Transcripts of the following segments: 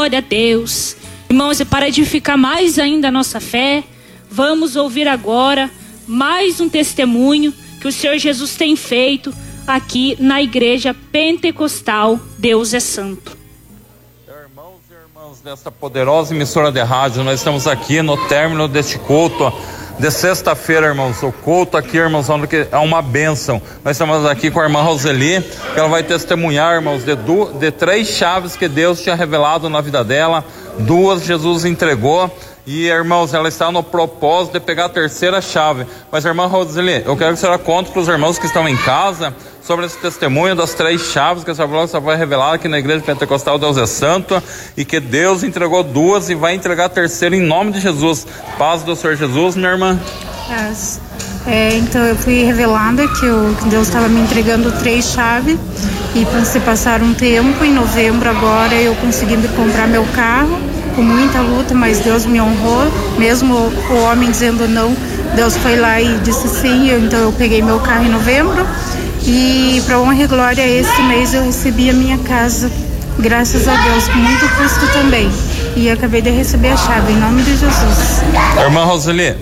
Glória a Deus. Irmãos, e para edificar mais ainda a nossa fé, vamos ouvir agora mais um testemunho que o Senhor Jesus tem feito aqui na Igreja Pentecostal Deus é Santo. Irmãos e irmãs desta poderosa emissora de rádio, nós estamos aqui no término deste culto de sexta-feira, irmãos. O culto aqui, irmãos, é uma bênção. Nós estamos aqui com a irmã Roseli, que ela vai testemunhar, irmãos, de 3 chaves que Deus tinha revelado na vida dela. 2 Jesus entregou. E, irmãos, ela está no propósito de pegar a 3ª chave. Mas, irmã Roseli, eu quero que a senhora conte para os irmãos que estão em casa sobre esse testemunho das 3 chaves que a senhora vai revelar aqui na Igreja Pentecostal Deus é Santo, e que Deus entregou 2 e vai entregar a 3ª em nome de Jesus. Paz do Senhor Jesus, minha irmã. Paz. Então eu fui revelada que Deus estava me entregando 3 chaves, e se passar um tempo, em novembro agora eu consegui comprar meu carro, com muita luta, mas Deus me honrou, mesmo o homem dizendo não, Deus foi lá e disse sim. Então eu peguei meu carro em novembro, e para honra e glória esse mês eu recebi a minha casa, graças a Deus, com muito custo também, e acabei de receber a chave em nome de Jesus. Irmã Roseli,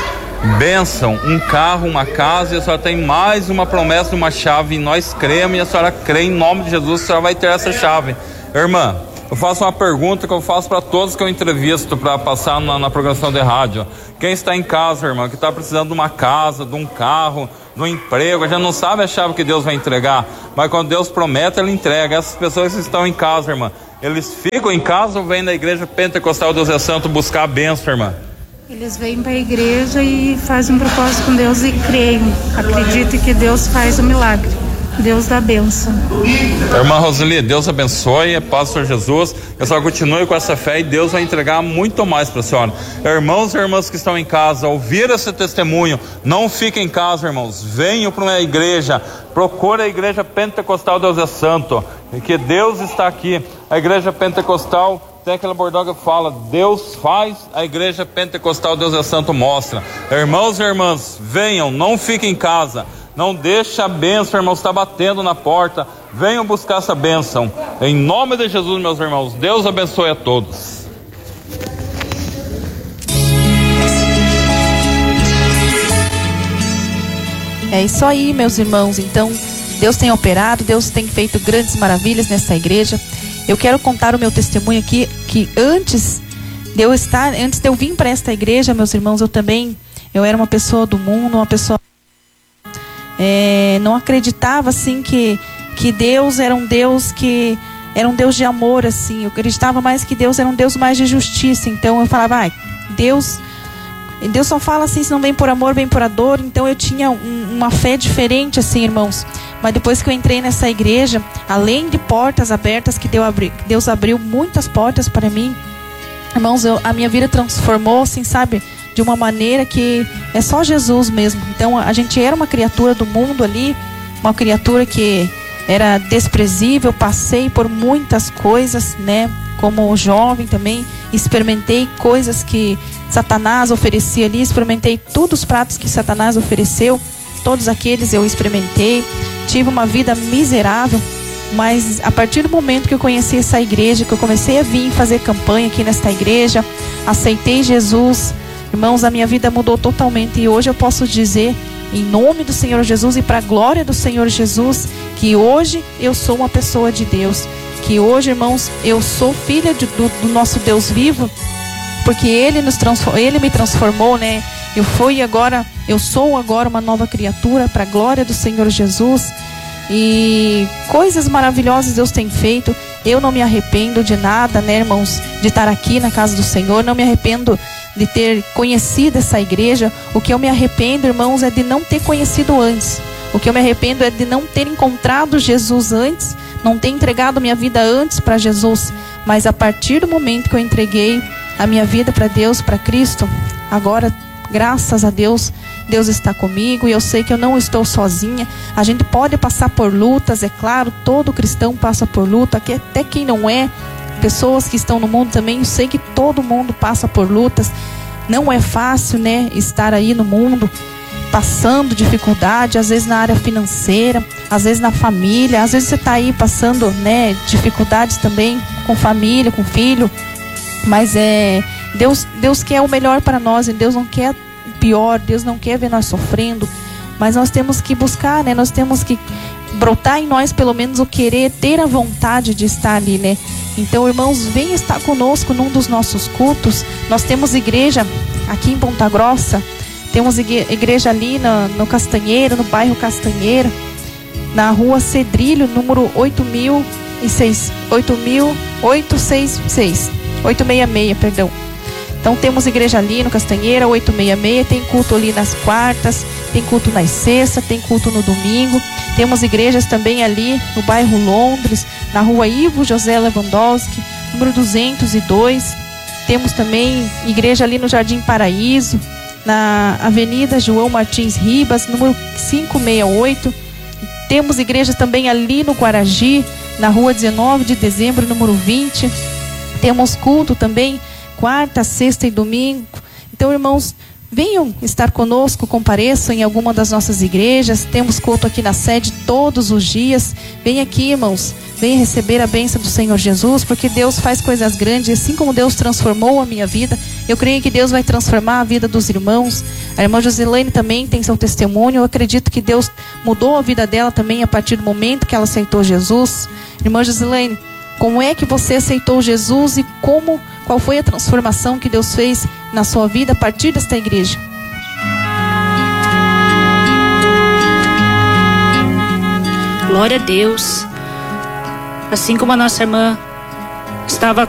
bênção, um carro, uma casa, e a senhora tem mais uma promessa de uma chave, e nós cremos, e a senhora crê em nome de Jesus, a senhora vai ter essa chave. Irmã, eu faço uma pergunta que eu faço para todos que eu entrevisto para passar na programação de rádio. Quem está em casa, irmã, que está precisando de uma casa, de um carro, de um emprego, a gente não sabe a chave que Deus vai entregar, mas quando Deus promete, Ele entrega. Essas pessoas que estão em casa, irmã, eles ficam em casa ou vêm na Igreja Pentecostal Deus é Santo buscar a bênção, irmã? Eles vêm para a igreja e fazem um propósito com Deus e creem, acreditam que Deus faz o milagre, Deus dá bênção. Irmã Roseli, Deus abençoe, paz do Senhor Jesus, que a senhora continue com essa fé e Deus vai entregar muito mais para a senhora. Irmãos e irmãs que estão em casa, ouvir esse testemunho, não fiquem em casa, irmãos, venham para uma igreja, procure a Igreja Pentecostal Deus é Santo, que Deus está aqui. A Igreja Pentecostal tem aquele bordão que fala, Deus faz, a Igreja Pentecostal Deus é Santo mostra. Irmãos e irmãs, venham, não fiquem em casa, não deixe a bênção, irmãos, está batendo na porta, venham buscar essa bênção, em nome de Jesus, meus irmãos. Deus abençoe a todos. É isso aí, meus irmãos. Então, Deus tem operado, Deus tem feito grandes maravilhas nessa igreja. Eu quero contar o meu testemunho aqui, que antes de eu vir para esta igreja, meus irmãos, eu era uma pessoa do mundo, uma pessoa não acreditava assim que Deus era um Deus de amor, assim. Eu acreditava mais que Deus era um Deus mais de justiça. Então eu falava, Deus só fala assim, se não vem por amor, vem por a dor. Então eu tinha uma fé diferente, assim, irmãos. Mas depois que eu entrei nessa igreja, além de portas abertas que Deus abriu muitas portas para mim, irmãos, a minha vida transformou, assim, sabe, de uma maneira que é só Jesus mesmo. Então a gente era uma criatura do mundo ali, uma criatura que era desprezível. Passei por muitas coisas, né? Como jovem também, experimentei coisas que Satanás oferecia ali, experimentei todos os pratos que Satanás ofereceu, todos aqueles eu experimentei. Tive uma vida miserável, mas a partir do momento que eu conheci essa igreja, que eu comecei a vir fazer campanha aqui nesta igreja, aceitei Jesus, irmãos, a minha vida mudou totalmente. E hoje eu posso dizer, em nome do Senhor Jesus e para a glória do Senhor Jesus, que hoje eu sou uma pessoa de Deus, que hoje, irmãos, eu sou filha do nosso Deus vivo, porque Ele me transformou, né? Eu sou agora uma nova criatura para a glória do Senhor Jesus. E coisas maravilhosas Deus tem feito. Eu não me arrependo de nada, né, irmãos, de estar aqui na casa do Senhor. Não me arrependo de ter conhecido essa igreja. O que eu me arrependo, irmãos, é de não ter conhecido antes. O que eu me arrependo é de não ter encontrado Jesus antes, não ter entregado minha vida antes para Jesus. Mas a partir do momento que eu entreguei a minha vida para Deus, para Cristo, agora, graças a Deus, Deus está comigo e eu sei que eu não estou sozinha. A gente pode passar por lutas, é claro, todo cristão passa por luta, até quem não é, pessoas que estão no mundo também, eu sei que todo mundo passa por lutas. Não é fácil, né, estar aí no mundo, passando dificuldade, às vezes na área financeira, às vezes na família, às vezes você está aí passando, né, dificuldades também com família, com filho, mas Deus quer o melhor para nós, e Deus não quer o pior, Deus não quer ver nós sofrendo, mas nós temos que buscar, né? Nós temos que brotar em nós pelo menos o querer, ter a vontade de estar ali, né? Então, irmãos, venham estar conosco num dos nossos cultos. Nós temos igreja aqui em Ponta Grossa, temos igreja ali no Castanheira, no bairro Castanheira, na rua Cedrilho, número 866, perdão. Então temos igreja ali no Castanheira, 866, tem culto ali nas quartas, tem culto nas sextas, tem culto no domingo. Temos igrejas também ali no bairro Londres, na rua Ivo José Lewandowski, número 202. Temos também igreja ali no Jardim Paraíso, na Avenida João Martins Ribas, número 568. Temos igrejas também ali no Guaragi, na rua 19 de dezembro, número 20. Temos culto também quarta, sexta e domingo. Então, irmãos, venham estar conosco, compareçam em alguma das nossas igrejas. Temos culto aqui na sede todos os dias. Venha aqui, irmãos, venha receber a bênção do Senhor Jesus, porque Deus faz coisas grandes. Assim como Deus transformou a minha vida, eu creio que Deus vai transformar a vida dos irmãos. A irmã Josilene também tem seu testemunho. Eu acredito que Deus mudou a vida dela também a partir do momento que ela aceitou Jesus. Irmã Josilene, como é que você aceitou Jesus e qual foi a transformação que Deus fez na sua vida a partir desta igreja? Glória a Deus. Assim como a nossa irmã estava